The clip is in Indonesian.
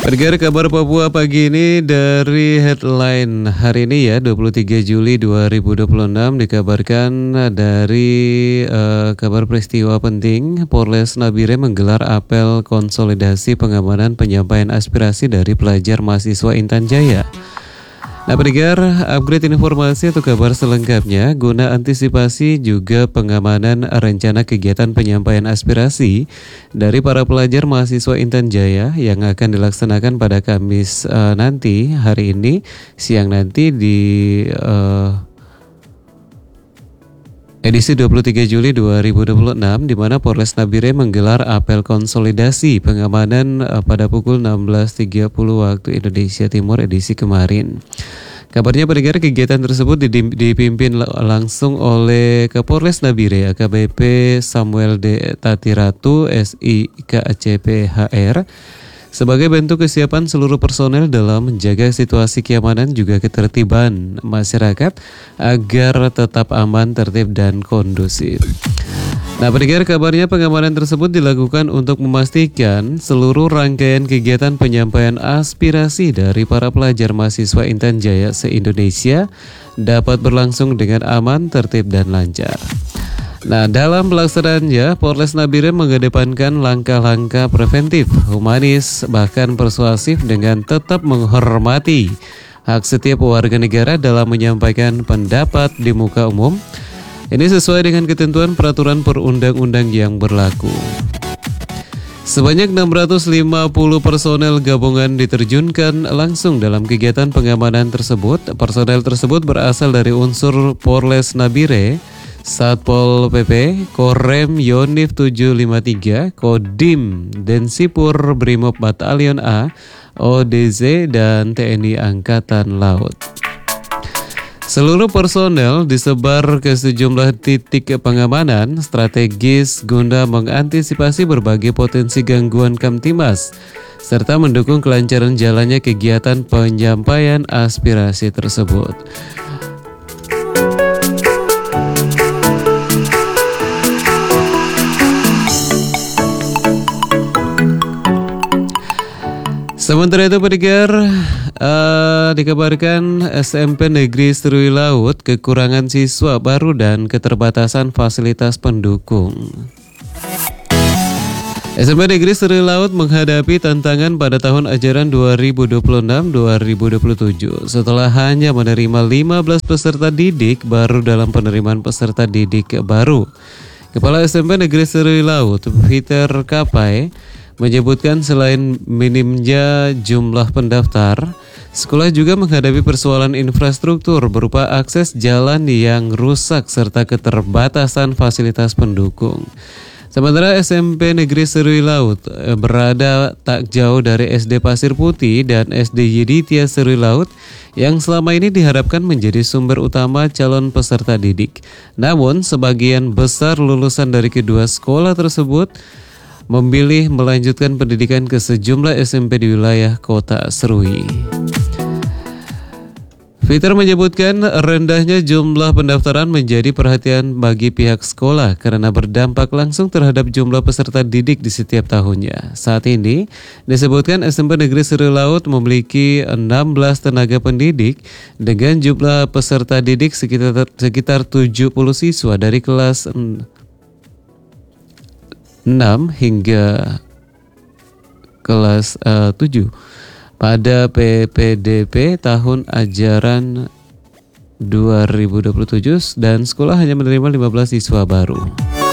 Pendengar kabar Papua pagi ini dari headline hari ini ya 23 Juli 2026 dikabarkan dari kabar peristiwa penting Polres Nabire menggelar apel konsolidasi pengamanan penyampaian aspirasi dari pelajar mahasiswa Intan Jaya. Nah pendengar, upgrade informasi atau kabar selengkapnya guna antisipasi juga pengamanan rencana kegiatan penyampaian aspirasi dari para pelajar mahasiswa Intan Jaya yang akan dilaksanakan pada Kamis nanti, hari ini, siang nanti di edisi 23 Juli 2026 di mana Polres Nabire menggelar apel konsolidasi pengamanan pada pukul 16.30 waktu Indonesia Timur edisi kemarin. Kabarnya pendengar kegiatan tersebut dipimpin langsung oleh Kapolres Nabire AKBP Samuel D. Tatiratu SIKCP HR sebagai bentuk kesiapan seluruh personel dalam menjaga situasi keamanan juga ketertiban masyarakat agar tetap aman, tertib, dan kondusif. Nah pendengar, kabarnya pengamanan tersebut dilakukan untuk memastikan seluruh rangkaian kegiatan penyampaian aspirasi dari para pelajar mahasiswa Intan Jaya se-Indonesia dapat berlangsung dengan aman, tertib, dan lancar. Nah, dalam pelaksanaannya, Polres Nabire mengedepankan langkah-langkah preventif, humanis, bahkan persuasif dengan tetap menghormati hak setiap warga negara dalam menyampaikan pendapat di muka umum. Ini sesuai dengan ketentuan peraturan perundang-undang yang berlaku. Sebanyak 650 personel gabungan diterjunkan langsung dalam kegiatan pengamanan tersebut. Personel tersebut berasal dari unsur Polres Nabire, Satpol PP, Korem Yonif 753, Kodim Densipur Brimob Batalion A, ODZ, dan TNI Angkatan Laut. Seluruh personel disebar ke sejumlah titik pengamanan strategis guna mengantisipasi berbagai potensi gangguan Kamtimas serta mendukung kelancaran jalannya kegiatan penyampaian aspirasi tersebut. Sementara itu pendengar, dikabarkan SMP Negeri Serui Laut kekurangan siswa baru dan keterbatasan fasilitas pendukung. SMP Negeri Serui Laut menghadapi tantangan pada tahun ajaran 2026-2027 setelah hanya menerima 15 peserta didik baru dalam penerimaan peserta didik baru. Kepala SMP Negeri Serui Laut, Peter Kapai, menyebutkan selain minimnya jumlah pendaftar, sekolah juga menghadapi persoalan infrastruktur berupa akses jalan yang rusak serta keterbatasan fasilitas pendukung. Sementara SMP Negeri Serui Laut berada tak jauh dari SD Pasir Putih dan SD Yeditia Serui Laut yang selama ini diharapkan menjadi sumber utama calon peserta didik. Namun sebagian besar lulusan dari kedua sekolah tersebut memilih melanjutkan pendidikan ke sejumlah SMP di wilayah kota Serui. Peter menyebutkan rendahnya jumlah pendaftaran menjadi perhatian bagi pihak sekolah karena berdampak langsung terhadap jumlah peserta didik di setiap tahunnya. Saat ini disebutkan SMP Negeri Serui Laut memiliki 16 tenaga pendidik dengan jumlah peserta didik sekitar 70 siswa dari kelas 6 hingga kelas 7 pada PPDB tahun ajaran 2027 dan sekolah hanya menerima 15 siswa baru.